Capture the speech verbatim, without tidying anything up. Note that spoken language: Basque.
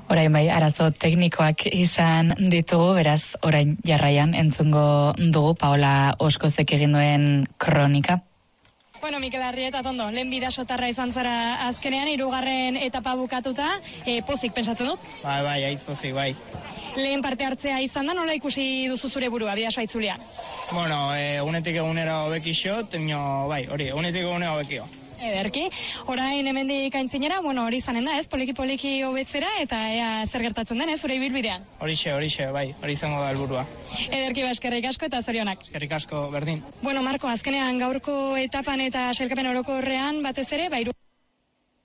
Orain bai, arazo teknikoak izan ditugu, beraz, orain jarraian entzungo dugu Paola Oskozek egin duen kronika. Bueno, Mikel Arrieta, tondo, lehen bidasotarra izan zara azkenean, hirugarren etapa bukatuta, e, pozik pensatzen dut? Bai, bai, aitz pozik, bai. Lehen parte hartzea izan da, nola ikusi duzu zure burua, bidasoa itzulean? Bueno, e, unetik egunera hobeki xot, bai, hori, unetik egunera hobekio. Ederki, orain hemendik aintzinera, bueno, hori izanen da, ez, poliki-poliki hobetzera, eta ea zer gertatzen den, ez, zure ibilbidean? Horixe, horixe, bai, hori izango da helburua. Ederki, ba, eskerrik asko eta zorionak. Eskerrik asko, berdin. Bueno, Marko, azkenean gaurko etapan eta sailkapen orokorrean batez ere, ba, hiru